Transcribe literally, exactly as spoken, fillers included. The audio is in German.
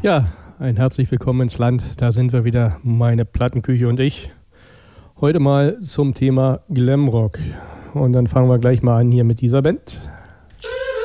Ja, ein herzlich willkommen ins Land. Da sind wir wieder, meine Plattenküche und ich. Heute mal zum Thema Glamrock. Und dann fangen wir gleich mal an hier mit dieser Band.